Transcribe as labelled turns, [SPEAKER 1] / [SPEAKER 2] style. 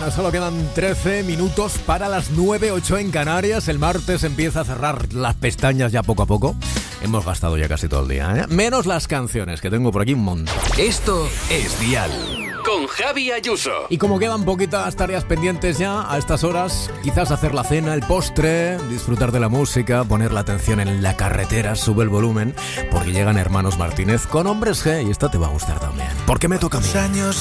[SPEAKER 1] Solo quedan 13 minutos para las 9:08 en Canarias. El martes empieza a cerrar las pestañas ya poco a poco. Hemos gastado ya casi todo el día, ¿eh? Menos las canciones, que tengo por aquí un montón.
[SPEAKER 2] Esto es Dial con Javi Ayuso.
[SPEAKER 1] Y como quedan poquitas tareas pendientes ya a estas horas, quizás hacer la cena, el postre, disfrutar de la música, poner la atención en la carretera, sube el volumen, porque llegan Hermanos Martínez con Hombres G, y esta te va a gustar también. ¿Por qué me toca a mí?